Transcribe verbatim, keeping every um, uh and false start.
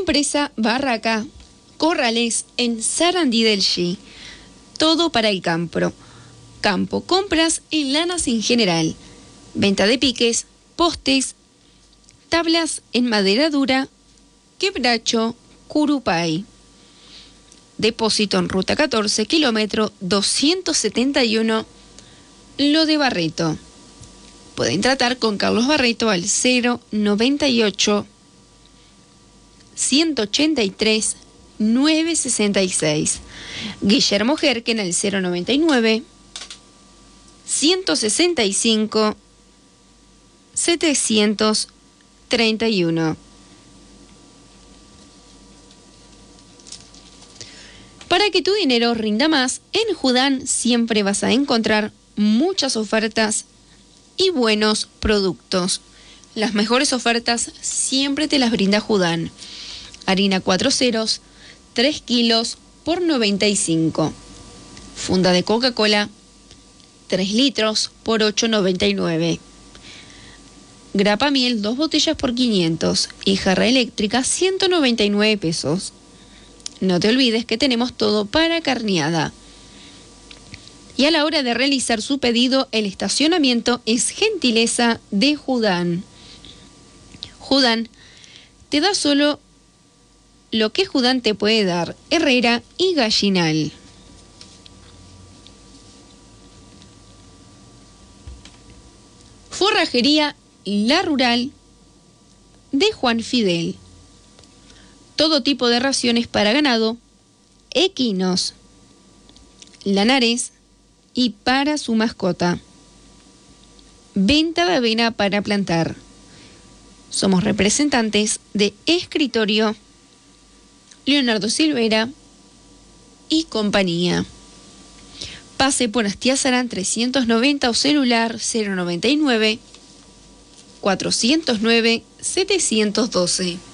Empresa Barraca Corrales en Sarandí del Chi. Todo para el campo. Campo, compras y lanas en general. Venta de piques, postes, tablas en madera dura, quebracho, curupay. Depósito en ruta catorce, kilómetro doscientos setenta y uno, Lo de Barreto. Pueden tratar con Carlos Barreto al cero noventa y ocho, ciento ochenta y tres, novecientos sesenta y seis. Guillermo Jerken al cero noventa y nueve, ciento sesenta y cinco, setecientos treinta y uno. Para que tu dinero rinda más, en Judán siempre vas a encontrar muchas ofertas y buenos productos. Las mejores ofertas siempre te las brinda Judán. Harina cuatro ceros, tres kilos por noventa y cinco. Funda de Coca-Cola, tres litros por ocho noventa y nueve. Grapa miel, dos botellas por quinientos. Y jarra eléctrica, ciento noventa y nueve pesos. No te olvides que tenemos todo para carneada. Y a la hora de realizar su pedido, el estacionamiento es gentileza de Judán. Judán te da solo lo que Judán te puede dar: Herrera y Gallinal. Forrajería La Rural de Juan Fidel. Todo tipo de raciones para ganado, equinos, lanares y para su mascota. Venta de avena para plantar. Somos representantes de Escritorio Leonardo Silvera y compañía. Pase por Astiazarán trescientos noventa o celular cero noventa y nueve, cuatrocientos nueve, setecientos doce.